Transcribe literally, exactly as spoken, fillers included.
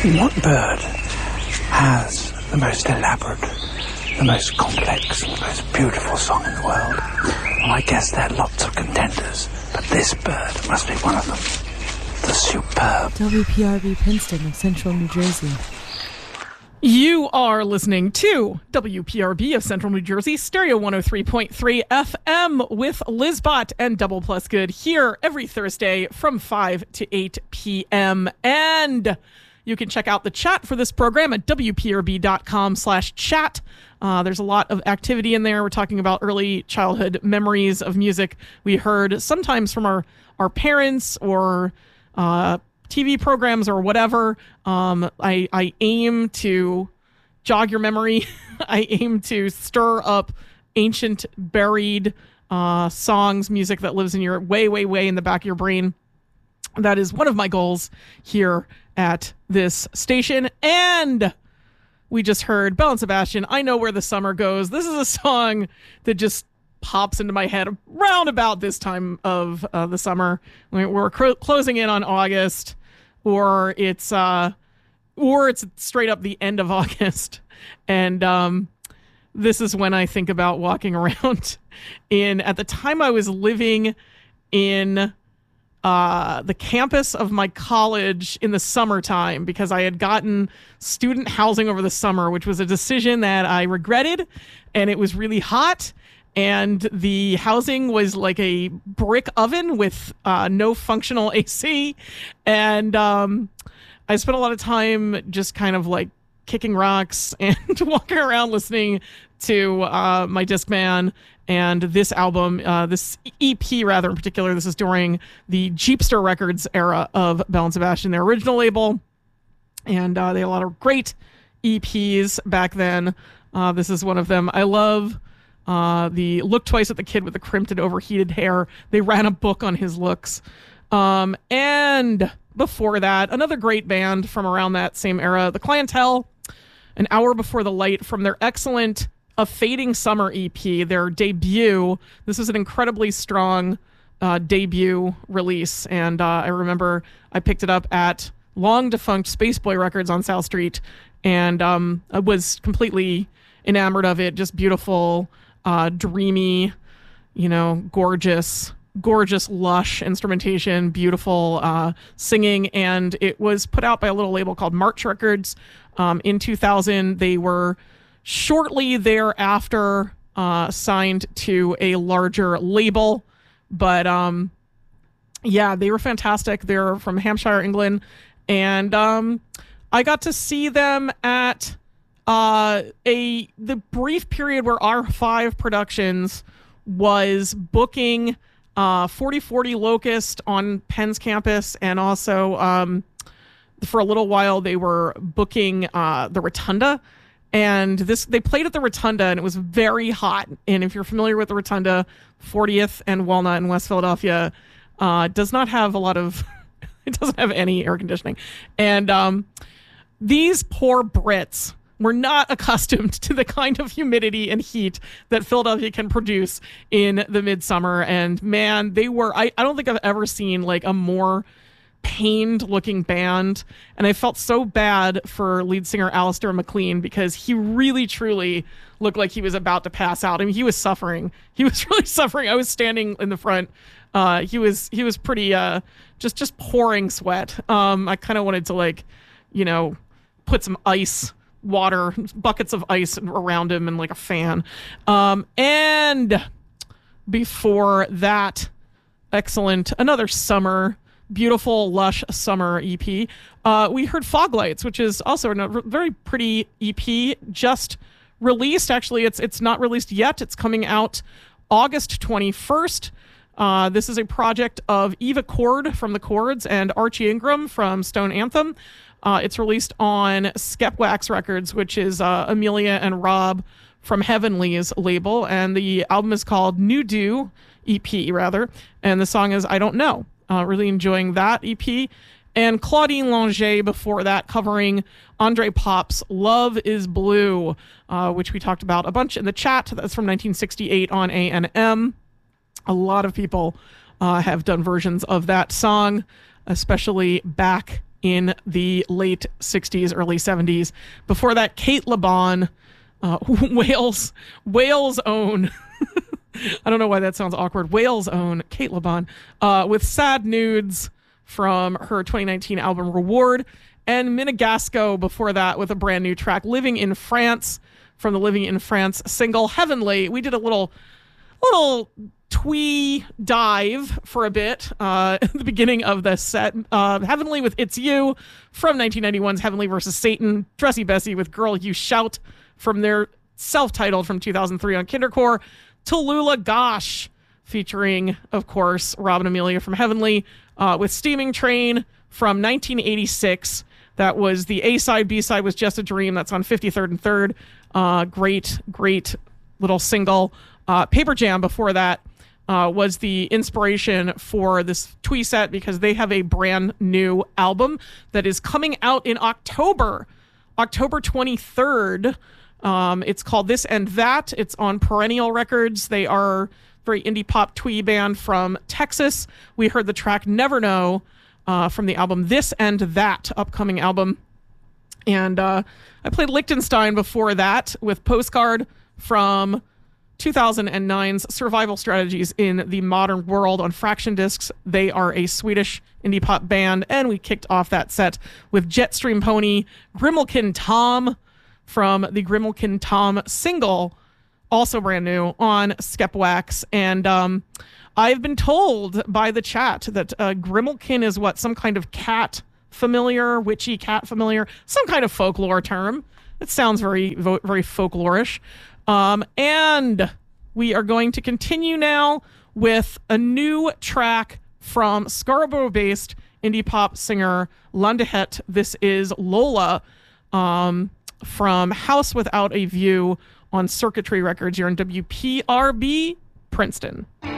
What bird has the most elaborate, the most complex, and the most beautiful song in the world? Well, I guess there are lots of contenders, but this bird must be one of them. The superb W P R B Princeton of Central New Jersey. You are listening to W P R B of Central New Jersey, Stereo one oh three point three F M with Lizbot and Double Plus Good here every Thursday from five to eight p.m. And you can check out the chat for this program at W P R B dot com slash chat. Uh, there's a lot of activity in there. We're talking about early childhood memories of music we heard sometimes from our, our parents or uh T V programs or whatever. Um, I, I aim to jog your memory. I aim to stir up ancient, buried uh, songs, music that lives in your way, way, way in the back of your brain. That is one of my goals here at this station. And we just heard Belle and Sebastian, I Know Where the Summer Goes. This is a song that just pops into my head around about this time of uh, the summer. We're cro- closing in on August, or it's uh, or it's straight up the end of August, and um, this is when I think about walking around. In at the time I was living in uh, the campus of my college in the summertime, because I had gotten student housing over the summer, which was a decision that I regretted, and it was really hot. And the housing was like a brick oven with uh, no functional A C. And um, I spent a lot of time just kind of like kicking rocks and walking around listening to uh, my Discman and this album, uh, this E P rather in particular. This is during the Jeepster Records era of Belle and Sebastian, their original label. And uh, they had a lot of great E Ps back then. Uh, this is one of them. I love... Uh, the Look Twice at the Kid with the Crimped and Overheated Hair. They ran a book on his looks. Um, and before that, another great band from around that same era, The Clientele, An Hour Before the Light, from their excellent A Fading Summer E P, their debut. This is an incredibly strong uh, debut release. And uh, I remember I picked it up at long defunct Spaceboy Records on South Street, and um, I was completely enamored of it. Just beautiful, Uh, dreamy, you know, gorgeous, gorgeous, lush instrumentation, beautiful uh, singing. And it was put out by a little label called March Records um, in two thousand. They were shortly thereafter uh, signed to a larger label. But um, yeah, they were fantastic. They're from Hampshire, England. And um, I got to see them at Uh, a the brief period where R five Productions was booking uh, forty forty Locust on Penn's campus, and also um, for a little while they were booking uh, the Rotunda. And this they played at the Rotunda, and it was very hot. And if you're familiar with the Rotunda, fortieth and Walnut in West Philadelphia, uh, does not have a lot of it doesn't have any air conditioning. And um, these poor Brits were not accustomed to the kind of humidity and heat that Philadelphia can produce in the midsummer. And man, they were, I, I don't think I've ever seen like a more pained looking band. And I felt so bad for lead singer Alistair MacLean, because he really truly looked like he was about to pass out. I mean, he was suffering. He was really suffering. I was standing in the front. Uh, he was, he was pretty, uh, just, just pouring sweat. Um, I kind of wanted to like, you know, put some ice water, buckets of ice around him and like a fan. Um, and before that, excellent, another summer, beautiful, lush summer E P. Uh, we heard Foglights, which is also a very pretty E P, just released. Actually, it's it's not released yet. It's coming out August twenty-first. Uh, this is a project of Eva Cord from The Chords and Archie Ingram from Stone Anthem. Uh, it's released on Skepwax Records, which is uh, Amelia and Rob from Heavenly's label. And the album is called New Do, E P rather. And the song is I Don't Know. Uh, really enjoying that E P. And Claudine Longet before that, covering Andre Pop's Love is Blue, uh, which we talked about a bunch in the chat. That's from nineteen sixty-eight on A and M. A lot of people uh, have done versions of that song, especially back in the late sixties, early seventies. Before that, Kate LeBon, uh, Wales, Wales' own, I don't know why that sounds awkward, Wales' own Kate LeBon, uh, with Sad Nudes from her twenty nineteen album Reward, and Minigasco before that with a brand new track, Living in France, from the Living in France single Heavenly. We did a little little twee dive for a bit uh, at the beginning of the set. Uh, Heavenly with It's You from nineteen ninety-one's Heavenly versus Satan. Dressy Bessie with Girl You Shout from their self-titled from two thousand three on Kindercore. Tallulah Gosh featuring, of course, Robin Amelia from Heavenly uh, with Steaming Train from nineteen eighty-six. That was the A-side. B-side was Just a Dream. That's on fifty-third and third. Uh, great, great little single. Uh, Paper Jam before that uh, was the inspiration for this twee set because they have a brand new album that is coming out in October, October twenty-third. Um, it's called This and That. It's on Perennial Records. They are a very indie pop twee band from Texas. We heard the track Never Know uh, from the album This and That, upcoming album. And uh, I played Liechtenstein before that with Postcard from two thousand nine's Survival Strategies in the Modern World on Fraction Discs. They are a Swedish indie pop band, and we kicked off that set with Jetstream Pony, Grimalkin Tom from the Grimalkin Tom single, also brand new on Skepwax. And um, I've been told by the chat that uh, Grimalkin is what, some kind of cat familiar, witchy cat familiar, some kind of folklore term. It sounds very, very folklorish. Um, and we are going to continue now with a new track from Scarborough-based indie pop singer Landehet. This is Lola um, from House Without a View on Circuitry Records. You're in W P R B, Princeton.